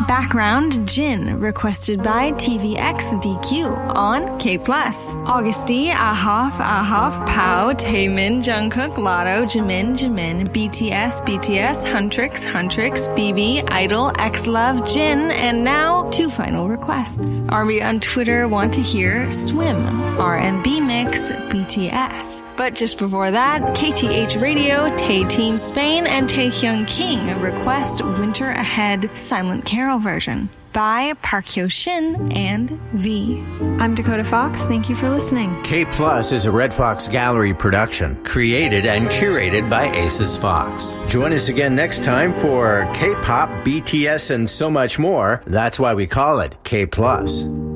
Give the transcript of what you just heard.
Background Jin, requested by TVXDQ on K+. Augusty, Ahaf, Pao, Taemin, Jungkook, Lotto, Jimin, BTS, Huntrix, BB, Idol, X-Love, Jin, and now 2 final requests. Army on Twitter want to hear Swim, R&B Mix, BTS. But just before that, KTH Radio, Tay Team Spain, and Taehyung King request Winter Ahead Silent Carol version by Park Hyo-shin and V. I'm Dakota Fox. Thank you for listening. K Plus is a Red Fox Gallery production, created and curated by Aces Fox. Join us again next time for K-pop, BTS, and so much more. That's why we call it K Plus.